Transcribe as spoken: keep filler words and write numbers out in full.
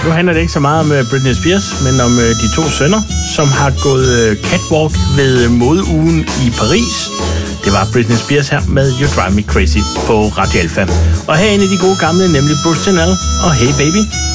Nu handler det ikke så meget om Britney Spears, men om de to sønner, som har gået catwalk ved modeugen i Paris. Det var Britney Spears her med You Drive Me Crazy på Radio Alpha. Og herinde de gode gamle, nemlig Bruce Janelle og Hey Baby.